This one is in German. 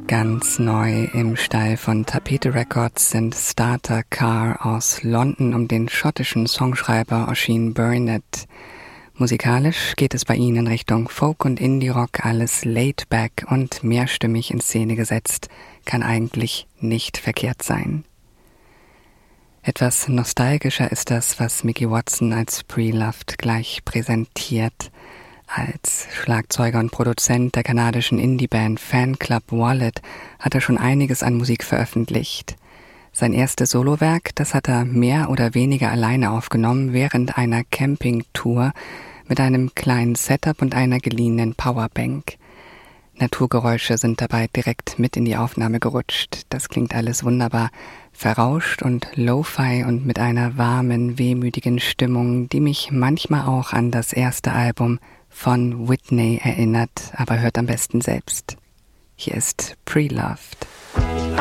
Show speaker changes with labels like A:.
A: Ganz neu im Stall von Tapete Records sind Starter Car aus London um den schottischen Songschreiber Oisin Burnett. Musikalisch geht es bei ihnen in Richtung Folk und Indie-Rock, alles laid-back und mehrstimmig in Szene gesetzt, kann eigentlich nicht verkehrt sein. Etwas nostalgischer ist das, was Mickey Watson als Pre-Loved gleich präsentiert. Als Schlagzeuger und Produzent der kanadischen Indie-Band Fanclub Wallet hat er schon einiges an Musik veröffentlicht. Sein erstes Solowerk, das hat er mehr oder weniger alleine aufgenommen während einer Campingtour mit einem kleinen Setup und einer geliehenen Powerbank. Naturgeräusche sind dabei direkt mit in die Aufnahme gerutscht. Das klingt alles wunderbar verrauscht und Lo-Fi und mit einer warmen, wehmütigen Stimmung, die mich manchmal auch an das erste Album von Whitney erinnert, aber hört am besten selbst. Hier ist Pre-Loved.